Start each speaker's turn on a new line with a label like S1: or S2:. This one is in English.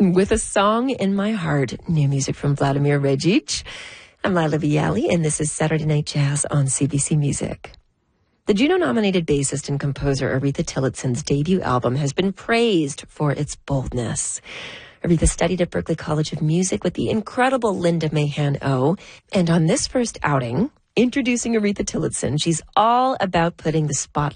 S1: With a Song in My Heart, new music from Vladimir Rejic. I'm Lila Viali, and this is Saturday Night Jazz on CBC Music. The Juno-nominated bassist and composer Aretha Tillotson's debut album has been praised for its boldness. Aretha studied at Berklee College of Music with the incredible Linda Mahan-O, and on this first outing, introducing Aretha Tillotson, she's all about putting the spotlight